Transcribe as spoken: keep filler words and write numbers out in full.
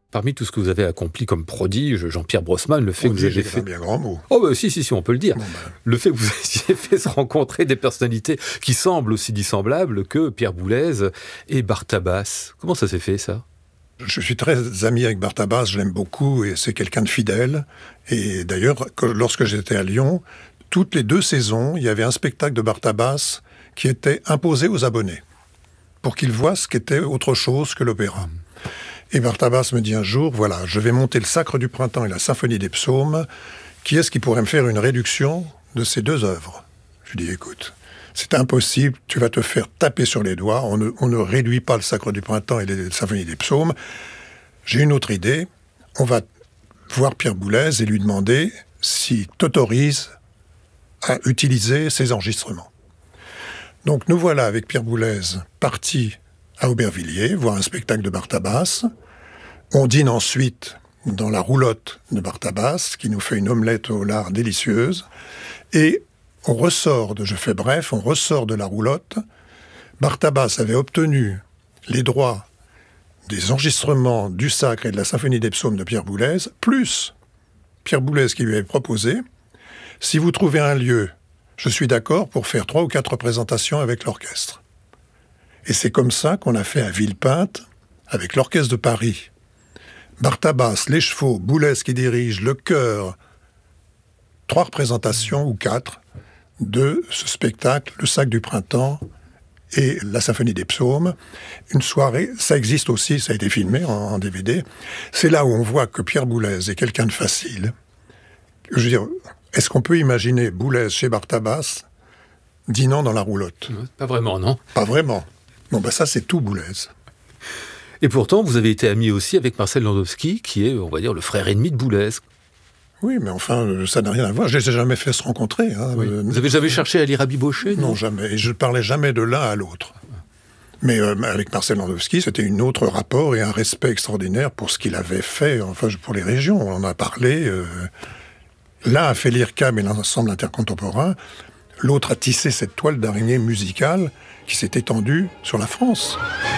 Parmi tout ce que vous avez accompli comme prodige, Jean-Pierre Brossman, le fait On que dit, vous avez j'ai fait... un bien grand mot. Oh bah si, si, si, on peut le dire. Bon, ben... Le fait que vous ayez fait se rencontrer des personnalités qui semblent aussi dissemblables que Pierre Boulez et Bartabas. Comment ça s'est fait, ça ? Je suis très ami avec Bartabas, je l'aime beaucoup et c'est quelqu'un de fidèle. Et d'ailleurs, lorsque j'étais à Lyon, toutes les deux saisons, il y avait un spectacle de Bartabas qui était imposé aux abonnés pour qu'ils voient ce qu'était autre chose que l'opéra. Et Bartabas me dit un jour, voilà, je vais monter le Sacre du Printemps et la Symphonie des Psaumes. Qui est-ce qui pourrait me faire une réduction de ces deux œuvres ? Je lui dis, écoute, c'est impossible, tu vas te faire taper sur les doigts, on ne, on ne réduit pas le Sacre du Printemps et la Symphonie des Psaumes. J'ai une autre idée, on va voir Pierre Boulez et lui demander s'il t'autorise à utiliser ces enregistrements. Donc nous voilà avec Pierre Boulez partis à Aubervilliers, voir un spectacle de Bartabas. On dîne ensuite dans la roulotte de Bartabas, qui nous fait une omelette au lard délicieuse. Et on ressort de, je fais bref, on ressort de la roulotte. Bartabas avait obtenu les droits des enregistrements du Sacre et de la Symphonie des Psaumes de Pierre Boulez, plus Pierre Boulez qui lui avait proposé, si vous trouvez un lieu, je suis d'accord pour faire trois ou quatre représentations avec l'orchestre. Et c'est comme ça qu'on a fait à Villepinte, avec l'Orchestre de Paris. Bartabas, les chevaux, Boulez qui dirige, le chœur. Trois représentations, ou quatre, de ce spectacle, le Sacre du Printemps et la Symphonie des Psaumes. Une soirée, ça existe aussi, ça a été filmé en, en D V D. C'est là où on voit que Pierre Boulez est quelqu'un de facile. Je veux dire, est-ce qu'on peut imaginer Boulez chez Bartabas dînant dans la roulotte ? Pas vraiment, non ? Pas vraiment. Bon, ben ça, c'est tout Boulez. Et pourtant, vous avez été ami aussi avec Marcel Landowski, qui est, on va dire, le frère ennemi de Boulez. Oui, mais enfin, ça n'a rien à voir. Je ne les ai jamais fait se rencontrer. Hein. Oui. Vous avez jamais cherché à les rabibocher ? Non, jamais. Et je ne parlais jamais de l'un à l'autre. Mais euh, avec Marcel Landowski, c'était un autre rapport et un respect extraordinaire pour ce qu'il avait fait, enfin, pour les régions. On en a parlé. Euh... L'un a fait l'I R C A M et l'ensemble intercontemporain. L'autre a tissé cette toile d'araignée musicale qui s'est étendue sur la France.